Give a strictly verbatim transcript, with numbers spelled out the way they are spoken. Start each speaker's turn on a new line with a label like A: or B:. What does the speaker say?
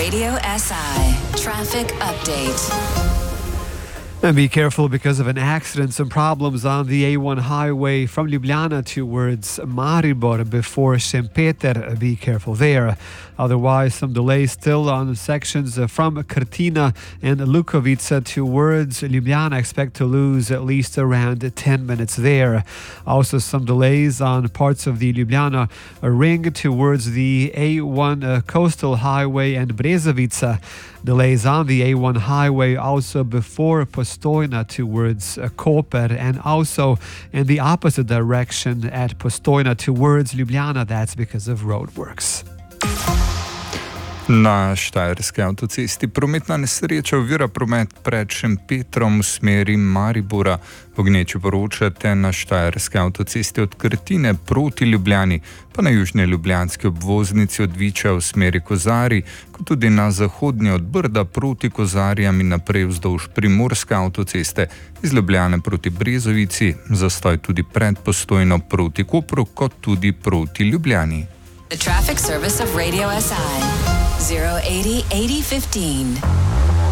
A: Radio S I Traffic Update.
B: And be careful because of an accident. Some problems on the A one highway from Ljubljana towards Maribor before Šempeter. Be careful there. Otherwise, some delays still on sections from Krtina and Lukovica towards Ljubljana. Expect to lose at least around ten minutes there. Also, some delays on parts of the Ljubljana ring towards the A one uh, coastal highway and Brezovica. Delays on the A one highway also before Postojna towards uh, Koper, and also in the opposite direction at Postojna towards Ljubljana. That's because of roadworks.
C: Na Štajerski avtocesti prometna nesreča ovira promet pred Šempetrom v smeri Maribora. V Gneču poročate na Štajerski avtocesti od Krtine proti Ljubljani, pa na južni ljubljanski obvoznici od Viča v smeri Kozarij, kot tudi na zahodnji od Brda proti Kozarjam in naprej vzdolž Primorske avtoceste, iz Ljubljane proti Brezovici, zastoj tudi pred Postojno proti Kopru, kot tudi proti Ljubljani.
A: The traffic service of Radio S I zero eighty eighty fifteen.